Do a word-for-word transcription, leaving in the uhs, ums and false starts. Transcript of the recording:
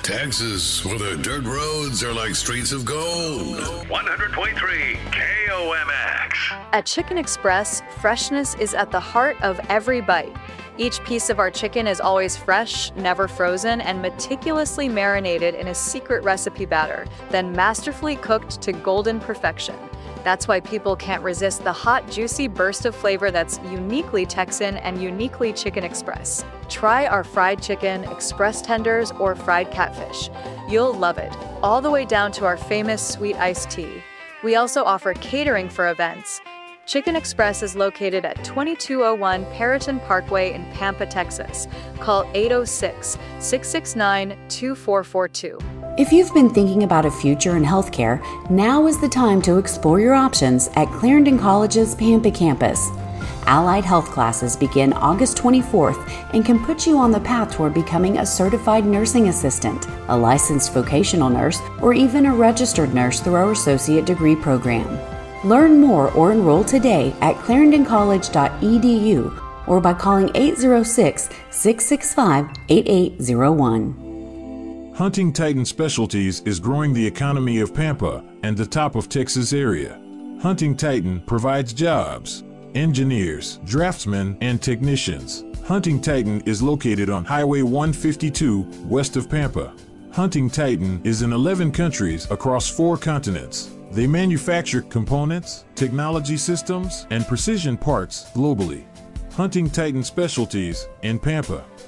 Texas, where the dirt roads are like streets of gold. one hundred point three K O M X. At Chicken Express, freshness is at the heart of every bite. Each piece of our chicken is always fresh, never frozen, and meticulously marinated in a secret recipe batter, then masterfully cooked to golden perfection. That's why people can't resist the hot, juicy burst of flavor that's uniquely Texan and uniquely Chicken Express. Try our fried chicken, express tenders, or fried catfish. You'll love it, all the way down to our famous sweet iced tea. We also offer catering for events. Chicken Express is located at twenty-two oh one Perriton Parkway in Pampa, Texas. Call eight oh six, six six nine, two four four two. If you've been thinking about a future in healthcare, now is the time to explore your options at Clarendon College's Pampa campus. Allied health classes begin August twenty-fourth and can put you on the path toward becoming a certified nursing assistant, a licensed vocational nurse, or even a registered nurse through our associate degree program. Learn more or enroll today at clarendon college dot e d u or by calling eight oh six, six six five, eight eight oh one. Hunting Titan Specialties is growing the economy of Pampa and the top of Texas area. Hunting Titan provides jobs, engineers, draftsmen, and technicians. Hunting Titan is located on Highway one fifty-two west of Pampa. Hunting Titan is in eleven countries across four continents. They manufacture components, technology systems, and precision parts globally. Hunting Titan Specialties in Pampa.